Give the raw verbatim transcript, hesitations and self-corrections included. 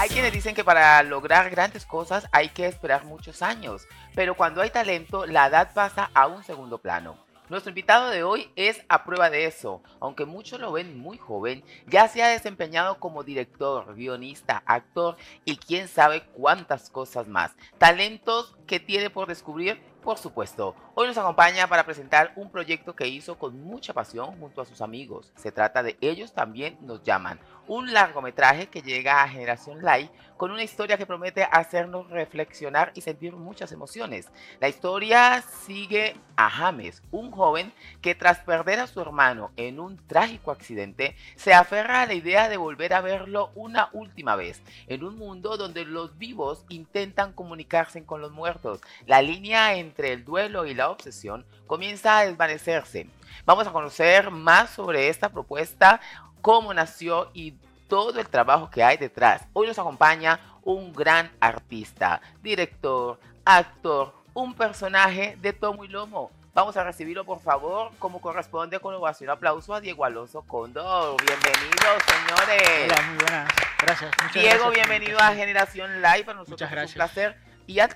Hay quienes dicen que para lograr grandes cosas hay que esperar muchos años, pero cuando hay talento, la edad pasa a un segundo plano. Nuestro invitado de hoy es a prueba de eso. Aunque muchos lo ven muy joven, ya se ha desempeñado como director, guionista, actor y quién sabe cuántas cosas más. Talentos que tiene por descubrir, por supuesto. Hoy nos acompaña para presentar un proyecto que hizo con mucha pasión junto a sus amigos. Se trata de Ellos también nos llaman, un largometraje que llega a Generación Live con una historia que promete hacernos reflexionar y sentir muchas emociones. La historia sigue a James, un joven que tras perder a su hermano en un trágico accidente, se aferra a la idea de volver a verlo una última vez, en un mundo donde los vivos intentan comunicarse con los muertos. La línea entre el duelo y la obsesión comienza a desvanecerse. Vamos a conocer más sobre esta propuesta, cómo nació y todo el trabajo que hay detrás. Hoy nos acompaña un gran artista, director, actor, un personaje de tomo y lomo. Vamos a recibirlo, por favor, como corresponde, con ovación. Aplauso a Diego Alonso Cóndor. Bienvenidos, señores. Hola, muy buenas. Gracias. Muchas Diego, gracias bienvenido a Generación Live. Para nosotros Muchas es un gracias. placer. Y antes